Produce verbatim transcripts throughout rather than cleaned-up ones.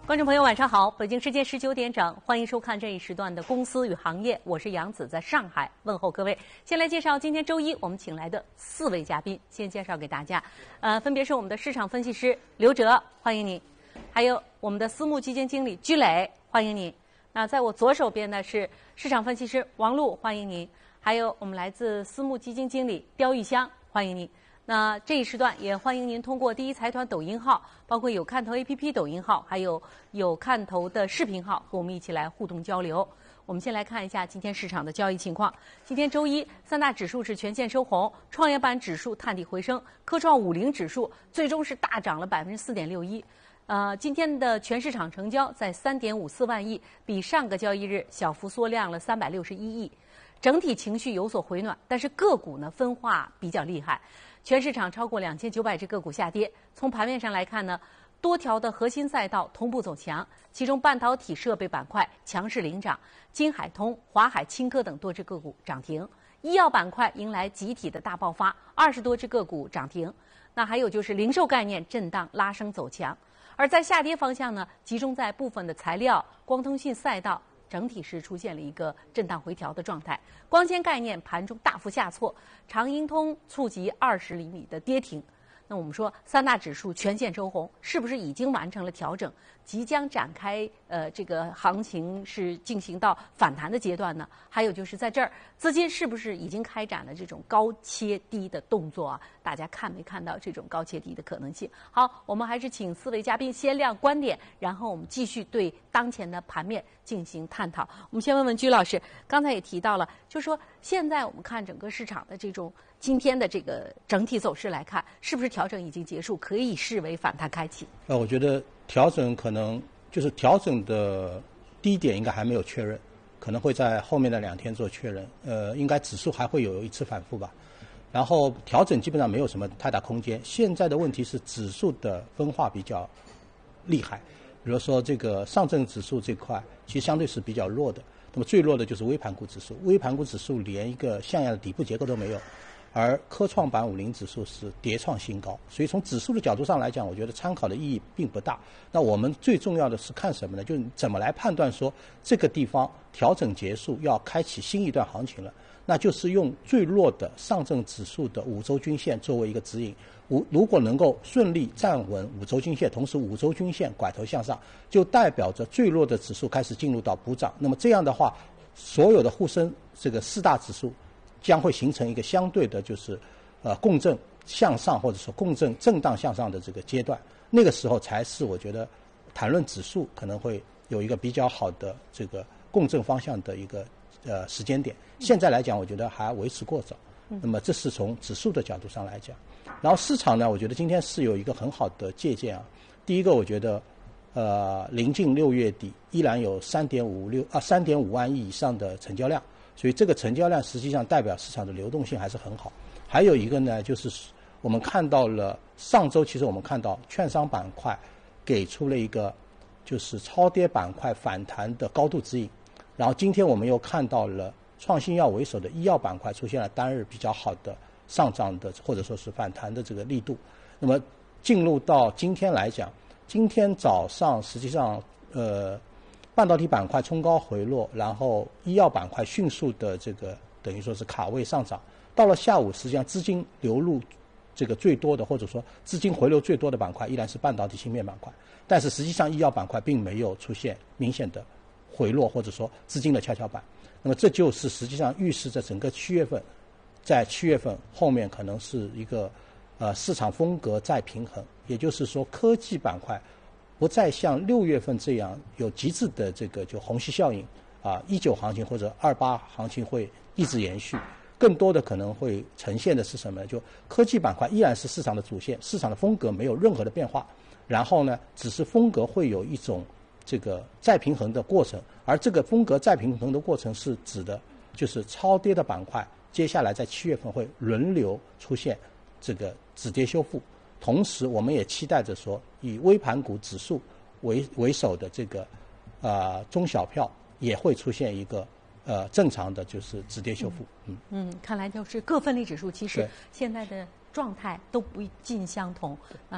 观众朋友，晚上好！北京时间十九点整，欢迎收看这一时段的《公司与行业》，我是杨子，在上海问候各位。先来介绍今天周一我们请来的四位嘉宾，先介绍给大家，呃，分别是我们的市场分析师刘哲，欢迎你；还有我们的私募基金经理居磊，欢迎你。那在我左手边呢是市场分析师王璐，欢迎您；还有我们来自私募基金经理刁玉香，欢迎您。那这一时段也欢迎您通过第一财团抖音号，包括有看头 A P P 抖音号，还有有看头的视频号，和我们一起来互动交流。我们先来看一下今天市场的交易情况。今天周一，三大指数是全线收红，创业板指数探底回升，科创五零指数最终是大涨了百分之四点六一。呃，今天的全市场成交在三点五四万亿，比上个交易日小幅缩量了三百六十一亿。整体情绪有所回暖，但是个股呢分化比较厉害。全市场超过两千九百只个股下跌。从盘面上来看呢，多条的核心赛道同步走强，其中半导体设备板块强势领涨，金海通、华海轻科等多只个股涨停。医药板块迎来集体的大爆发，二十多只个股涨停。那还有就是零售概念震荡拉升走强。而在下跌方向呢，集中在部分的材料、光通信赛道。整体是出现了一个震荡回调的状态，光纤概念盘中大幅下挫，长英通触及二十厘米的跌停。那我们说三大指数全线收红，是不是已经完成了调整，即将展开呃这个行情是进行到反弹的阶段呢？还有就是在这儿资金是不是已经开展了这种高切低的动作啊？大家看没看到这种高切低的可能性？好，我们还是请四位嘉宾先亮观点，然后我们继续对当前的盘面进行探讨。我们先问问居老师，刚才也提到了，就是说现在我们看整个市场的这种今天的这个整体走势来看，是不是调整已经结束，可以视为反弹开启？ 呃，我觉得调整可能就是调整的低点应该还没有确认，可能会在后面的两天做确认。呃，应该指数还会有一次反复吧。然后调整基本上没有什么太大空间。现在的问题是指数的分化比较厉害，比如说这个上证指数这块其实相对是比较弱的，那么最弱的就是微盘股指数，微盘股指数连一个像样的底部结构都没有。而科创板五零指数是跌创新高，所以从指数的角度上来讲，我觉得参考的意义并不大。那我们最重要的是看什么呢？就是怎么来判断说这个地方调整结束，要开启新一段行情了。那就是用最弱的上证指数的五周均线作为一个指引。五如果能够顺利站稳五周均线，同时五周均线拐头向上，就代表着最弱的指数开始进入到补涨。那么这样的话，所有的沪深这个四大指数将会形成一个相对的，就是呃共振向上或者说共振震荡向上的这个阶段。那个时候才是我觉得谈论指数可能会有一个比较好的这个共振方向的一个呃时间点。现在来讲，我觉得还为时过早。那么这是从指数的角度上来讲。然后市场呢，我觉得今天是有一个很好的借鉴啊。第一个，我觉得呃临近六月底依然有三点五六啊三点五万亿以上的成交量。所以这个成交量实际上代表市场的流动性还是很好。还有一个呢，就是我们看到了上周，其实我们看到券商板块给出了一个就是超跌板块反弹的高度指引。然后今天我们又看到了创新药为首的医药板块出现了单日比较好的上涨的或者说是反弹的这个力度。那么进入到今天来讲，今天早上实际上呃。半导体板块冲高回落，然后医药板块迅速的这个等于说是卡位上涨。到了下午，实际上资金流入这个最多的，或者说资金回流最多的板块依然是半导体芯片板块，但是实际上医药板块并没有出现明显的回落，或者说资金的跷跷板。那么这就是实际上预示着整个七月份，在七月份后面可能是一个呃市场风格再平衡，也就是说科技板块不再像六月份这样有极致的这个就虹吸效应啊，一九行情或者二八行情会一直延续，更多的可能会呈现的是什么呢？就科技板块依然是市场的主线，市场的风格没有任何的变化，然后呢，只是风格会有一种这个再平衡的过程，而这个风格再平衡的过程是指的就是超跌的板块，接下来在七月份会轮流出现这个止跌修复。同时，我们也期待着说，以微盘股指数为为首的这个呃中小票也会出现一个呃正常的就是止跌修复。嗯嗯，看来就是各分类指数其实现在的状态都不尽相同啊。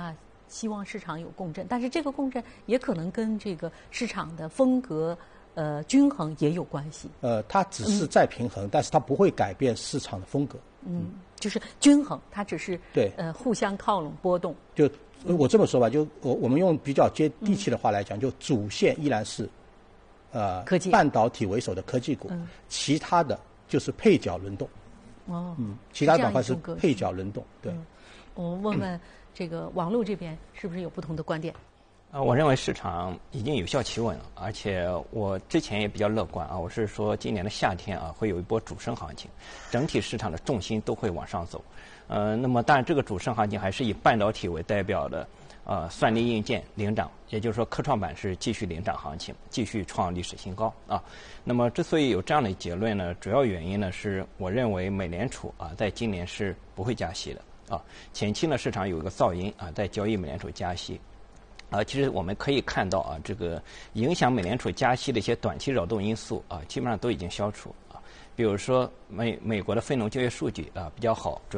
希望市场有共振，但是这个共振也可能跟这个市场的风格呃均衡也有关系。 呃，它只是在平衡，嗯、但是它不会改变市场的风格。 嗯，就是均衡，它只是对呃互相靠拢波动。 就我这么说吧，就我我们用比较接地气的话来讲，嗯、就主线依然是呃科技半导体为首的科技股，嗯、其他的就是配角轮动。 哦， 嗯，其他板块是配角轮动。对、嗯， 我问问这个网络这边是不是有不同的观点？ 呃，我认为市场已经有效企稳了，而且我之前也比较乐观啊，我是说今年的夏天啊会有一波主升行情，整体市场的重心都会往上走。呃，那么当然这个主升行情还是以半导体为代表的，呃，算力硬件领涨，也就是说科创板是继续领涨行情，继续创历史新高啊。那么之所以有这样的结论呢，主要原因呢是我认为美联储啊在今年是不会加息的啊，前期呢市场有一个噪音啊，在交易美联储加息。啊，其实我们可以看到啊，这个影响美联储加息的一些短期扰动因素啊，基本上都已经消除啊。比如说美美国的非农就业数据啊比较好，主要